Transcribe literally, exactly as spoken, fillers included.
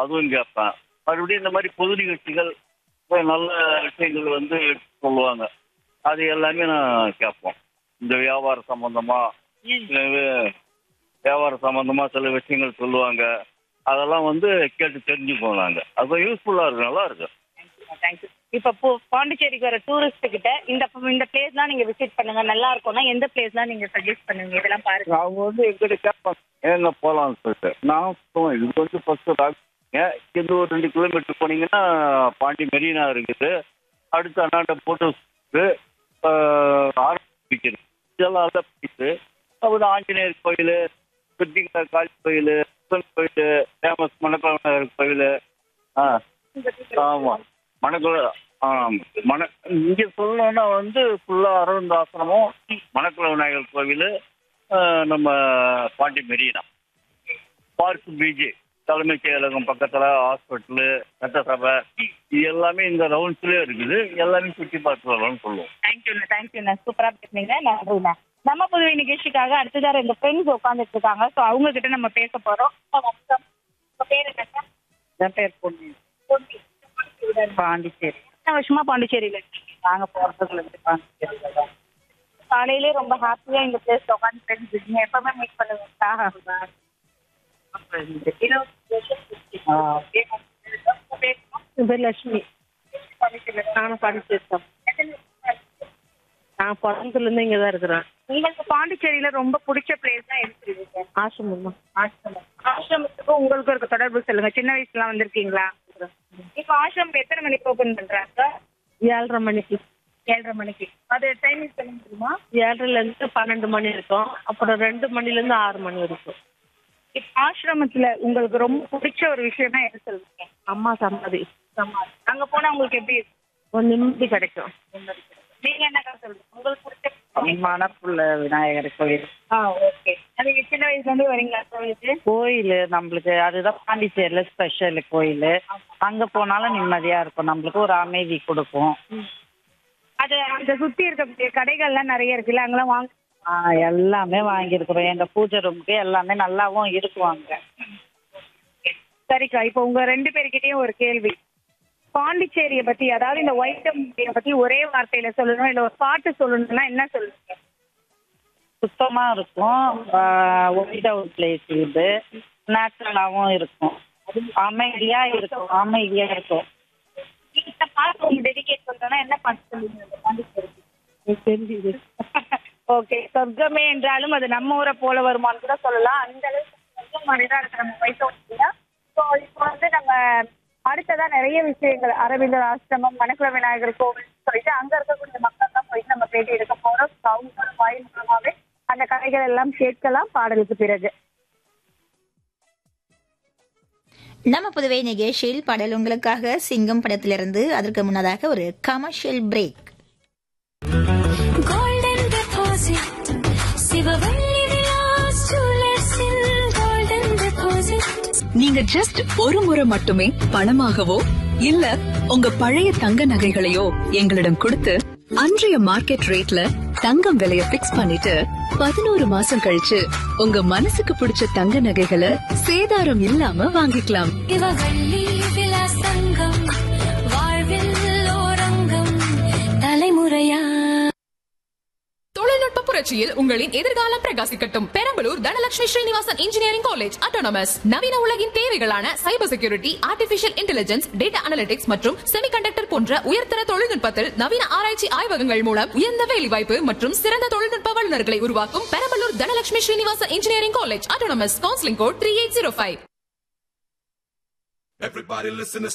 அதுவும் கேட்பேன். மறுபடியும் இந்த மாதிரி பொது நிகழ்ச்சிகள் நல்ல விஷயங்கள் வந்து எடுத்து சொல்லுவாங்க. அது எல்லாமே நான் கேட்போம். இந்த வியாபார சம்பந்தமா வியாபார சம்பந்தமா சில விஷயங்கள் சொல்லுவாங்க. அதெல்லாம் வந்து கேட்டு தெரிஞ்சுப்போம் நாங்க. அது யூஸ்ஃபுல்லா இருக்கு, நல்லா இருக்கு. தேங்க்யூ. இப்ப போ- பாண்டிச்சேரிக்கு வர டூரிஸ்ட் கிட்ட இந்த இந்த பிளேஸ்லாம் நீங்க விசிட் பண்ணுங்க நல்லா இருக்கும்னா எந்த பிளேஸ்லாம் நீங்க சஜஸ்ட் பண்ணுவீங்க? இதெல்லாம் பாருங்க. அவங்க வந்து எங்கிட்ட கேட்பாங்க ஏங்க போகலான்னு சொல்லிட்டு. நான் சொல்லுவேன் இது வந்து ஃபர்ஸ்ட் இருந்து ஒரு ரெண்டு கிலோமீட்டர் போனீங்கன்னா பாண்டி மெரினா இருக்குது. அடுத்து அண்ணாண்ட போட்டு ஆரம்பிக்கிறது இதெல்லாம் எல்லாம் பிடிச்சு அப்புறம் ஆஞ்சநேயர் கோயில், சுத்திகா காளி கோயில், சிவன் கோயில், ஃபேமஸ் மணக்கவிநாயகர் கோயில். ஆ ஆமாம் மணக்குள ஆ மண இங்கே சொல்லணும்னா வந்து ஃபுல்லாக அரவிந்த் ஆசிரமம், மணக்குள விநாயகர் கோவில், நம்ம பாண்டி மெரினா, பார்க் பீச்சு, தலைமைச் செயலகம் பக்கத்தில் ஹாஸ்பிட்டலு, சட்டசபை, இது எல்லாமே இந்த ரவுண்ட்ஸ்லேயே இருக்குது. எல்லாமே சுற்றி பார்த்து வரலாம்னு சொல்லுவோம். தேங்க்யூண்ணா தேங்க்யூண்ணா சூப்பரா பேசுனீங்க. நன்றிண்ணா. நம்ம புதுவை நிகழ்ச்சிக்காக அடுத்ததா ரெண்டு ஃப்ரெண்ட்ஸ் உட்காந்துட்டு இருக்காங்க. ஸோ அவங்க கிட்ட நம்ம பேச போறோம். வணக்கம். உங்க பேர் என்னக்கா? என் பேர் பொண்ணு. பொன்னி. பாண்டிச்சேரி. எத்தனை வருஷமா பாண்டிச்சேரியில இருக்கீங்க? நாங்க போறதுல இருந்து பாண்டிச்சேரியில தான். காலையிலே ரொம்ப ஹாப்பியா இந்த பிளேஸ்ல உட்காந்து ஃப்ரெண்ட்ஸ் இருக்கீங்க. எப்பவுமே மீட் பண்ணுவீங்களா? இருபது வருஷம் இருக்கு. ஆ. உங்க பேர் என்ன? என் பேர் லட்சுமி. பாண்டிச்சேரியில இருக்கீங்க. நானும் பாண்டிச்சேரி தான். எத்தனை வருஷமா இருக்கீங்க? நான் பிறந்ததுல இருந்து இங்க தான் இருக்கிறேன். உங்களுக்கு பாண்டிச்சேரியில ரொம்ப பிடிச்ச பிளேஸ் தான் எது தெரியுங்க? ஆசிரமம் தான். ஆசிரமம். ஆசிரமத்துக்கும் உங்களுக்கும் இருக்க தொடர்பு சொல்லுங்க. சின்ன வயசுல வந்திருக்கீங்களா? இப்ப ஆசிரமம் எத்தனை மணிக்கு ஓபன் பண்றாங்க? ஏழரை மணிக்கு. ஏழரை மணிக்கு. அது டைமிங் சொல்ல முடியுமா? ஏழரைல இருந்து பன்னெண்டு மணி இருக்கும். அப்புறம் ரெண்டு மணில இருந்து ஆறு மணி வரைக்கும். இப்ப ஆசிரமத்துல உங்களுக்கு ரொம்ப பிடிச்ச ஒரு விஷயம்னா எது சொல்லுவீங்க? அம்மா சமாதி. சமாதி. அங்க போனா உங்களுக்கு எப்படி இருக்கு? ஒரு நிம்மதி கிடைக்கும். நீங்க என்னக்கா சொல்றீங்க? உங்களுக்கு பிடிச்ச மணப்புள்ள விநாயகர் கோயில். ஆ ஓகே. அது சின்ன வயசுல இருந்து வரீங்களா கோயிலுக்கு? கோயில் நம்மளுக்கு அதுதான் பாண்டிச்சேரியில ஸ்பெஷல் கோயில். அங்க போனாலும் நிம்மதியா இருக்கும். நம்மளுக்கு ஒரு அமைதி கொடுக்கும். அது அந்த சுத்தி இருக்க கடைகள்லாம் நிறைய இருக்குல்ல, அங்கெல்லாம் வாங்க. ஆ, எல்லாமே வாங்கியிருக்கிறோம். எங்க பூஜை ரூமுக்கு எல்லாமே நல்லாவும் இருக்குவாங்க. சரிக்கா. இப்போ உங்க ரெண்டு பேர்கிட்டயும் ஒரு கேள்வி. பாண்டிச்சேரியை பத்தி, அதாவது இந்த ஒயிட்டம் பத்தி ஒரே வார்த்தையில சொல்லணும், இல்ல ஒரு பாட்டு சொல்லணும்னா என்ன சொல்லுவீங்க? சுத்தமா இருக்கும். ஒயிட் அவுட் பிளேஸ் இது. நேச்சுரலாவும் இருக்கும். அமைதியா இருக்கும். அமைதியா இருக்கும். இந்த பாட்டு உங்களுக்கு டெடிகேட் பண்றோம்னா என்ன பாட்டு சொல்லுவீங்க பாண்டிச்சேரிக்கு? தெரிஞ்சுது. ஓகே. சொர்க்கமே என்றாலும் அது நம்ம ஊரை போல வருமானு கூட சொல்லலாம். அந்த அளவுக்கு சொர்க்கம் மாதிரி தான் இருக்கு நம்ம ஒயிட் அவுட். ஸோ இப்போ வந்து நம்ம அடுத்ததா நிறைய விஷயங்கள் அரவிந்தர் ஆசிரமம், மணக்குள விநாயகர் கோவில் சொல்லிட்டு அங்க இருக்கக்கூடிய மக்கள் தான் போயிட்டு நம்ம பேட்டி எடுக்க போறோம். அவங்க வாயில் மூலமாவே அந்த கதைகள் எல்லாம் கேட்கலாம் பாடலுக்கு பிறகு. நம்ம புதுவை நிகழ்ச்சியில் பாடல் உங்களுக்காக சிங்கம் படத்திலிருந்து. அதற்கு முன்னதாக ஒரு commercial break. Golden deposit Sivavalli Vilas ஜுவல்லர்ஸில் golden deposit. நீங்க ஜஸ்ட் ஒரு முறை மட்டுமே பணமாகவோ இல்ல உங்க பழைய தங்க நகைகளையோ எங்களிடம் கொடுத்து அன்றைய மார்க்கெட் ரேட்ல தங்கம் விலைய பிக்ஸ் பண்ணிட்டு பதினோரு மாசம் கழிச்சு உங்க மனசுக்கு பிடிச்ச தங்க நகைகளை சேதாரம் இல்லாம வாங்கிக்கலாம். சிவவள்ளி விலாஸ் தங்கம் வாழ்வில் ஓரங்கம் தலைமுறையா. தொழில்நுட்ப புரட்சியில் உங்களின் எதிர்காலம் பிரகாசிக்கட்டும். Perambalur Dhanalakshmi Srinivasan engineering college autonomous நவீன உலகின் தேவைகளான cyber security, artificial intelligence, data analytics மற்றும் செமிகண்டக்டர் போன்ற உயர்தர தொழில்நுட்பத்தில் நவீன ஆராய்ச்சி ஆய்வகங்கள் மூலம் உயர்ந்த வேலைவாய்ப்பு மற்றும் சிறந்த தொழில்நுட்ப வல்லுநர்களை உருவாக்கும் Perambalur Dhanalakshmi Srinivasan engineering college autonomous. Counselling code three eight zero five. Everybody listen to